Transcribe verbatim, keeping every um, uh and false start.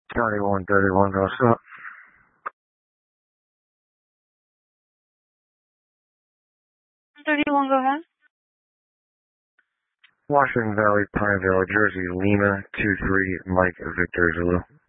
thirty-one thirty-one, what's up? thirty-one, go ahead. Washington Valley, Pineville, Jersey, Lima, two three, Mike, Victor, Zulu.